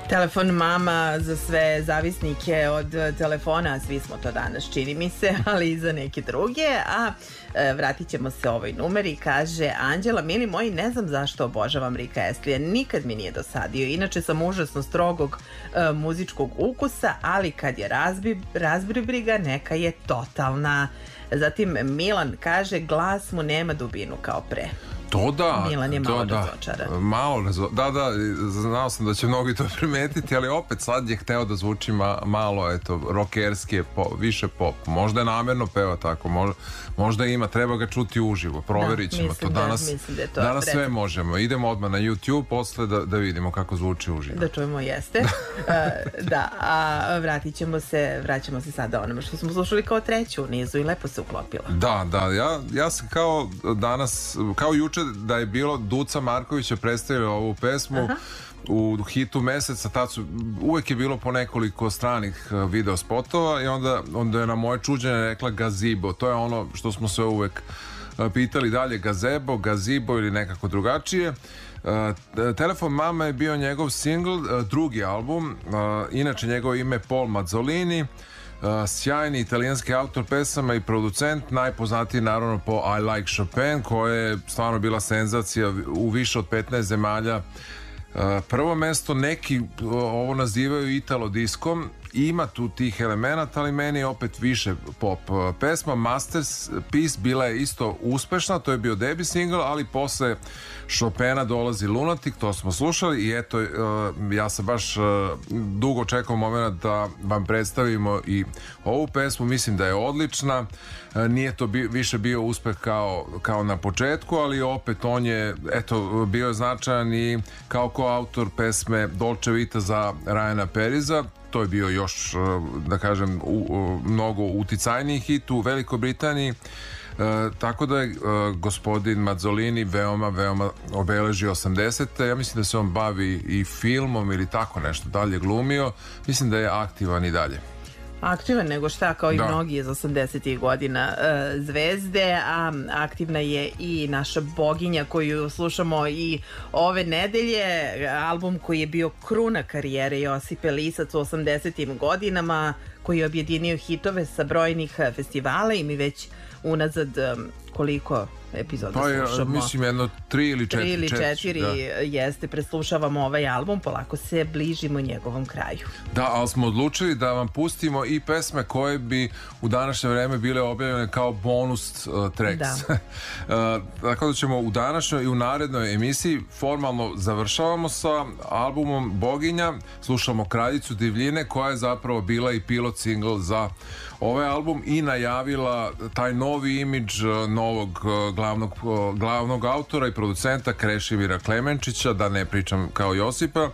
Telefon mama za sve zavisnike od telefona, svi smo to danas, čini mi se, ali i za neke druge. A vratit ćemo se ovoj numeri. Kaže Anđela, mili moji, ne znam zašto obožavam Rika Astlija, nikad mi nije dosadio. Inače sam užasno strogog muzičkog ukusa, ali kad je razbriga, neka je totalna. Zatim Milan kaže, glas mu nema dubinu kao pre. To da, Milan je malo razočaran. Da, znao sam da će mnogi to primetiti, ali opet sad je hteo da zvuči malo, eto, rockerski, više pop. Možda je namerno peva tako, možda ima, treba ga čuti uživo, proverit ćemo to. Danas sve možemo. Idemo odmah na YouTube, posle da vidimo kako zvuči uživo. Da čujemo, jeste. Da, a vraćamo se sada onome što smo slušali kao treću u nizu i lepo se uklopila. Da, ja sam kao danas, kao juče da je bilo Duca Markovića predstavila ovu pesmu u hitu meseca, tad uvek je bilo po nekoliko stranih video spotova i onda je na moje čuđenje rekla Gazebo. To je ono što smo se uvek pitali dalje, Gazebo, Gazibo ili nekako drugačije. Telefon mama je bio njegov single, drugi album, inače njegovo ime je Paul Mazzolini, sjajni italijanski autor pesama i producent, najpoznatiji naravno po I Like Chopin, koja je stvarno bila senzacija u više od 15 zemalja. Prvo mesto, neki ovo nazivaju Italo diskom, ima tu tih elemenata, ali meni je opet više pop pesma. Masterpiece bila je isto uspešna, to je bio debut single, ali posle Chopina dolazi Lunatic, to smo slušali i eto, ja sam baš dugo čekao moment da vam predstavimo i ovu pesmu, mislim da je odlična. Nije to više bio uspeh kao na početku, ali opet on je, eto, bio je značajan i kao koautor pesme Dolce Vita za Ryana Periza. To je bio još, da kažem, mnogo uticajniji hit u Velikoj Britaniji. Tako da je gospodin Mazzolini veoma obeležio 80. Ja mislim da se on bavi i filmom ili tako nešto, dalje glumio. Mislim da je aktivan i dalje. Aktivan nego šta, kao i mnogi iz 80-ih godina zvezde, a aktivna je i naša boginja koju slušamo i ove nedelje, album koji je bio kruna karijere Josipe Lisac u 80-im godinama, koji je objedinio hitove sa brojnih festivala i mi već unazad koliko epizoda slušamo? Mislim jedno 3 ili 4. 3 ili 4 jeste, preslušavamo ovaj album, polako se bližimo njegovom kraju. Da, ali smo odlučili da vam pustimo i pesme koje bi u današnje vreme bile objavljene kao bonus tracks. Tako da ćemo u današnjoj i u narednoj emisiji formalno završavamo sa albumom Boginja, slušamo Kraljicu divljine koja je zapravo bila i pilot single za ovaj album i najavila taj novi imidž novog glavnog autora i producenta Krešimira Klemenčića, da ne pričam kao Josipa.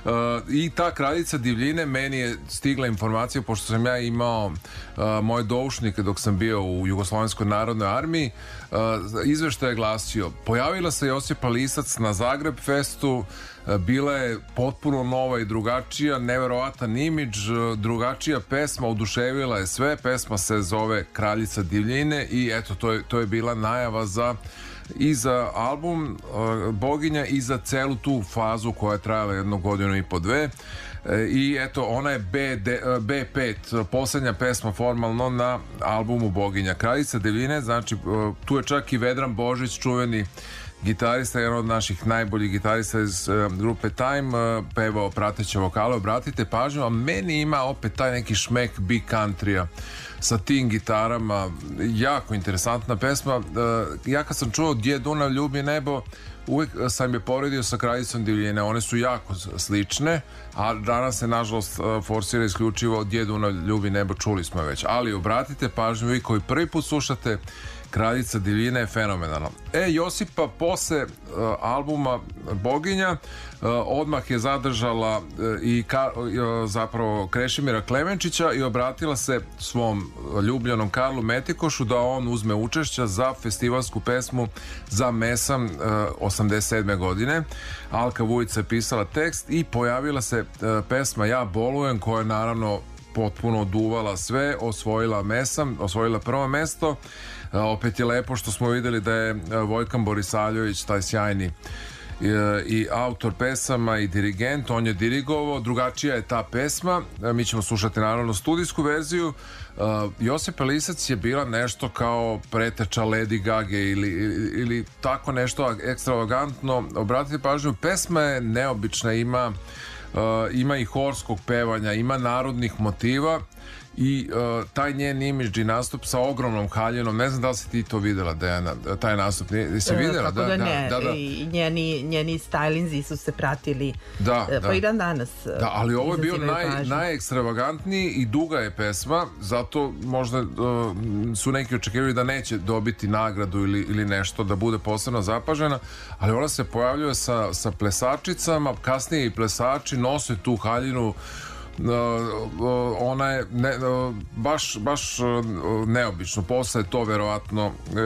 I ta Kraljica divljine, meni je stigla informacija, pošto sam ja imao moje doušnike dok sam bio u Jugoslovenskoj narodnoj armiji, izveštaj je glasio, pojavila se Josipa Lisac na Zagreb festu, bila je potpuno nova i drugačija, neverovatan imidž, drugačija pesma, oduševila je sve. Pesma se zove Kraljica divljine i eto, to je bila najava i za album Boginja i za celu tu fazu koja je trajala 1 godinu i po 2. I eto, ona je B5, poslednja pesma formalno na albumu Boginja. Kraljica divljine, znači tu je čak i Vedran Božić, čuveni gitarista, jedan od naših najboljih gitarista iz grupe Time, pevao prateće vokale. Obratite pažnju, a meni ima opet taj neki šmek big countrya sa tim gitarama, jako interesantna pesma. Ja kad sam čuo Gdje Dunav ljubi nebo, uvek sam je poredio sa Kraljicom divljine, one su jako slične, a danas se nažalost forsira isključivo Gdje Dunav ljubi nebo, čuli smo već, ali obratite pažnju, vi koji prvi put slušate, Kraljica divljine je fenomenalna. Josipa posle albuma Boginja odmah je zadržala i zapravo Krešimira Klemenčića i obratila se svom ljubljenom Karlu Metikošu da on uzme učešća za festivalsku pesmu Za mesam 87. godine. Alka Vujica je pisala tekst i pojavila se pesma Ja bolujem, koja je naravno potpuno oduvala sve, osvojila prvo mesto. Opet je lepo što smo videli da je Vojkan Borisaljović, taj sjajni i autor pesama i dirigent, on je dirigovao, drugačija je ta pesma, mi ćemo slušati naravno studijsku verziju. Josipa Lisac je bila nešto kao preteča Lady Gaga ili tako nešto ekstravagantno. Obratite pažnju, pesma je neobična, ima i horskog pevanja, ima narodnih motiva i taj njen imidž i nastup sa ogromnom haljinom, ne znam da li si ti to videla, Dejana, taj nastup, nisi videla? Kako da ne, i njeni stylinzi su se pratili pa i dan danas. Da, ali ovo je bio najekstravagantniji i duga je pesma, zato možda su neki očekivali da neće dobiti nagradu ili nešto, da bude posebno zapažena, ali ona se pojavljuje sa plesačicama, kasnije i plesači nose tu haljinu. Ona je baš neobično, posle je to verovatno